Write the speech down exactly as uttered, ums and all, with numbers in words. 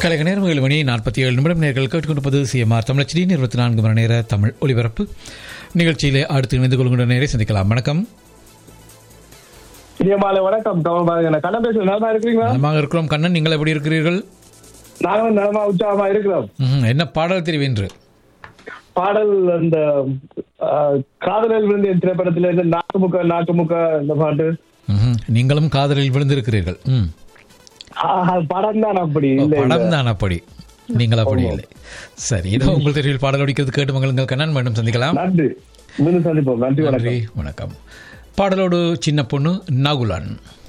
கலைக நேரம் ஏழு மணி நாற்பத்தி ஏழு நிமிடம் நேர்கள் கேட்டுக்கொண்டிருப்பது சிஎம்ஆர் தமிழச்சி இருபத்தி நான்கு மணி நேர தமிழ் ஒலிபரப்பு நிகழ்ச்சியிலே அடுத்து இணைந்து கொள்கின்ற நேரை சந்திக்கலாம். வணக்கம். வணக்கம். கண்ணன் பேசுறேன். நலமா இருக்கிறீங்களா? நலமாக இருக்கிறோம். கண்ணன், நீங்கள் எப்படி இருக்கிறீர்கள்? நாங்களும் நலமா உற்சாகமா இருக்கிறோம். என்ன பாடல் தெரிவின்று? பாடல் அந்த காதலில் விழுந்த திரைப்படத்தில இருந்து நாட்டுமுக்க நாட்டுமுக்க இந்த பாட்டு. நீங்களும் காதலில் விழுந்திருக்கிறீர்கள். படம் தான் அப்படி படம் தான் அப்படி நீங்கள் அப்படி இல்லை. சரி, இதோ உங்கள் தெருவில் பாடல் ஒடிக்கிறது கேட்டு மங்களுங்கள் கண்ணன். மீண்டும் சந்திக்கலாம். நன்றி. மீண்டும் சந்திப்போம். நன்றி. நன்றி. வணக்கம். பாடலோடு சின்ன பொண்ணு நகுலன்.